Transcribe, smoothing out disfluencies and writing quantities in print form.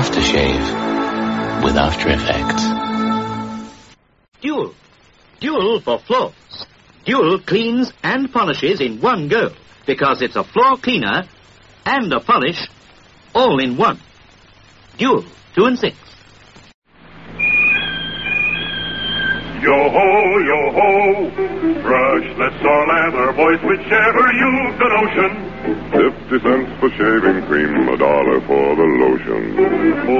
aftershave with After Effects. Dual. Dual for floors. Dual cleans and polishes in one go because it's a floor cleaner and a polish all in one. Dual 2 and 6. Yo-ho, yo-ho, brushless or leather, boys, whichever you've the notion. 50 cents for shaving cream, $1 for the lotion.